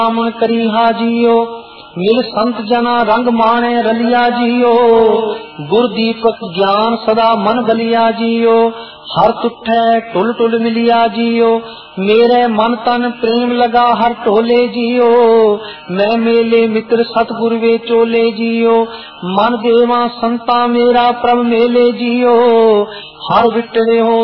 मन करी हाजियो, मिल संत जना रंग माणे रलिया जियो। गुर दीपक ज्ञान सदा मन गलिया जियो, हर तुठै टुल टुल मिलिया जियो। मेरे मन तन प्रेम लगा हर टोले जियो, मैं मेले मित्र सतगुर वे चोले जियो। मन देवा संता मेरा प्रभ मेले जियो, हर विटड़े हो